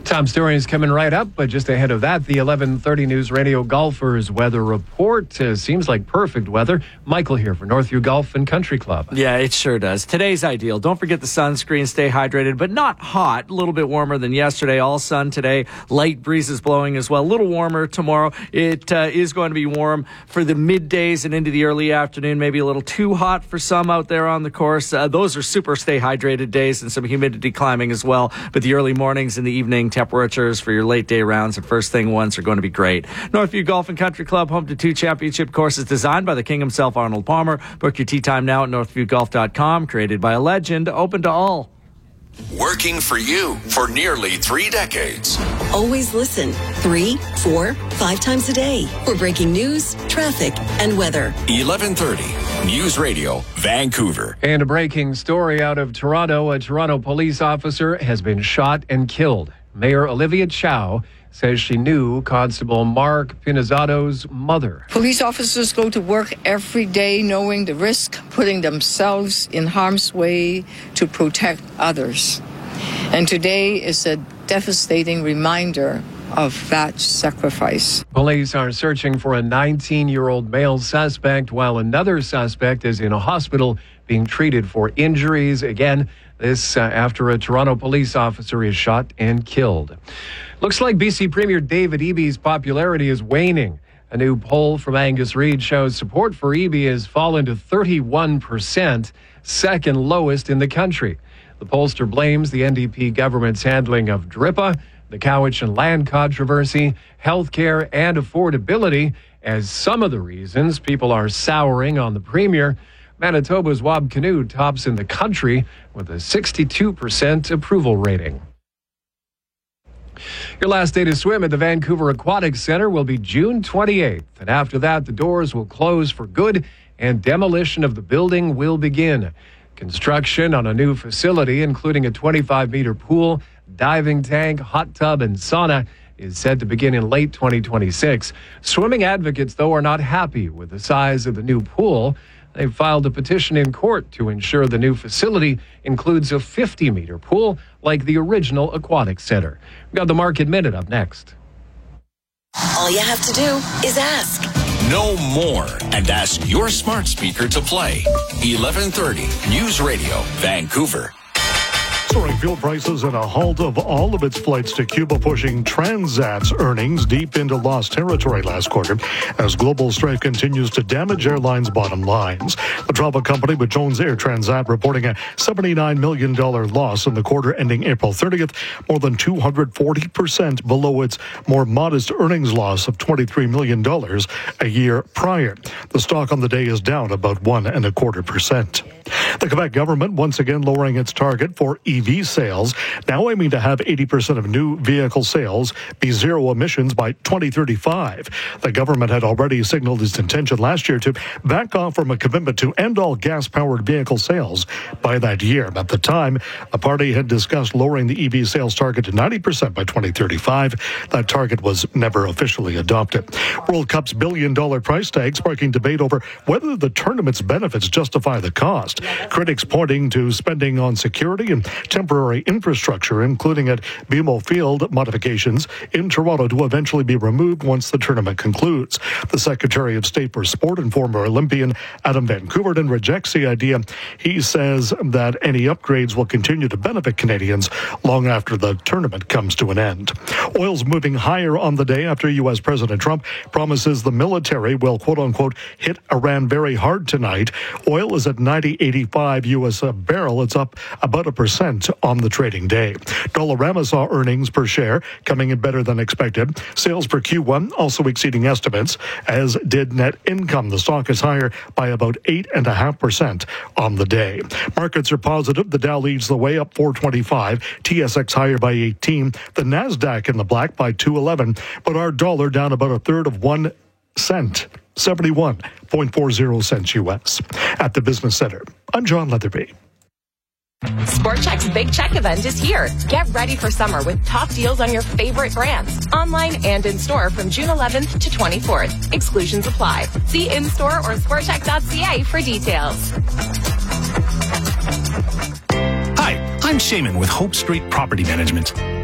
Tom Story is coming right up, but just ahead of that, the 11:30 News Radio Golfers weather report. Seems like perfect weather. Michael here for Northview Golf and Country Club. Yeah, it sure does. Today's ideal. Don't forget the sunscreen. Stay hydrated, but not hot. A little bit warmer than yesterday. All sun today. Light breezes blowing as well. A little warmer tomorrow. It is going to be warm for the middays and into the early afternoon. Maybe a little too hot for some out there on the course. Those are super stay hydrated days, and some humidity climbing as well. But the early mornings and the evening temperatures for your late day rounds and first thing ones are going to be great. Northview Golf and Country Club, home to 2 championship courses designed by the king himself, Arnold Palmer. Book your tee time now at northviewgolf.com. Created by a legend, open to all. Working for you for nearly 3 decades. Always listen 3, 4, 5 times a day for breaking news, traffic, and weather. 11:30 News Radio, Vancouver. And a breaking story out of Toronto. A Toronto police officer has been shot and killed. Mayor Olivia Chow says she knew Constable Mark Pinizzato's mother. Police officers go to work every day knowing the risk, putting themselves in harm's way to protect others. And today is a devastating reminder of that sacrifice. Police are searching for a 19-year-old male suspect while another suspect is in a hospital being treated for injuries. Again, this after a Toronto police officer is shot and killed. Looks like BC Premier David Eby's popularity is waning. A new poll from Angus Reid shows support for Eby has fallen to 31%, second lowest in the country. The pollster blames the NDP government's handling of DRIPA, the Cowichan land controversy, healthcare, and affordability as some of the reasons people are souring on the Premier. Manitoba's Wab Kinew tops in the country with a 62% approval rating. Your last day to swim at the Vancouver Aquatic Centre will be June 28th. And after that, the doors will close for good and demolition of the building will begin. Construction on a new facility, including a 25-meter pool, diving tank, hot tub, and sauna, is set to begin in late 2026. Swimming advocates, though, are not happy with the size of the new pool. They've filed a petition in court to ensure the new facility includes a 50-meter pool like the original Aquatic Center. We've got the Market Minute up next. All you have to do is ask. Know more and ask your smart speaker to play. 11:30 News Radio, Vancouver. Soaring fuel prices and a halt of all of its flights to Cuba pushing Transat's earnings deep into lost territory last quarter as global strife continues to damage airlines' bottom lines. The travel company which owns Air Transat reporting a $79 million loss in the quarter ending April 30th, more than 240% below its more modest earnings loss of $23 million a year prior. The stock on the day is down about 1.25%. The Quebec government once again lowering its target for EV sales, now aiming to have 80% of new vehicle sales be zero emissions by 2035. The government had already signaled its intention last year to back off from a commitment to end all gas-powered vehicle sales by that year. At the time, the party had discussed lowering the EV sales target to 90% by 2035. That target was never officially adopted. World Cup's billion-dollar price tag sparking debate over whether the tournament's benefits justify the cost. Critics pointing to spending on security and temporary infrastructure, including at BMO Field modifications in Toronto to eventually be removed once the tournament concludes. The Secretary of State for Sport and former Olympian Adam Van Koeverden rejects the idea. He says that any upgrades will continue to benefit Canadians long after the tournament comes to an end. Oil's moving higher on the day after U.S. President Trump promises the military will, quote-unquote, hit Iran very hard tonight. Oil is at $90.85 U.S. a barrel. It's up about 1% on the trading day. Dollarama saw earnings per share coming in better than expected. Sales for Q1 also exceeding estimates, as did net income. The stock is higher by about 8.5% on the day. Markets are positive. The Dow leads the way up 425. TSX higher by 18. The Nasdaq in the black by 211. But our dollar down about a third of 1 cent. 71.40 cents U.S. At the Business Center, I'm John Leatherby. Sport Chek's Big Check event is here. Get ready for summer with top deals on your favorite brands, online and in-store from June 11th to 24th. Exclusions apply. See in-store or sportchek.ca for details. Hi, I'm Shaman with Hope Street Property Management.